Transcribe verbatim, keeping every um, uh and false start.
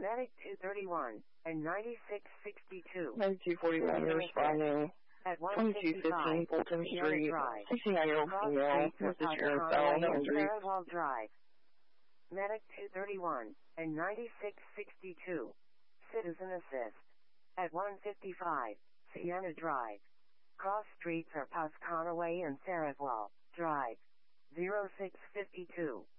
Medic two thirty-one and ninety-six sixty-two. Medic two forty-one responding. At twenty-two fifteen Fulton Street. sixty-nine-year-old female. This is your phone. Fairwell Drive. Medic two thirty-one and ninety-six sixty-two. Citizen assist. At one fifty-five Sienna Drive. Cross streets are Pasconaway and Fairwell Drive. zero six five two.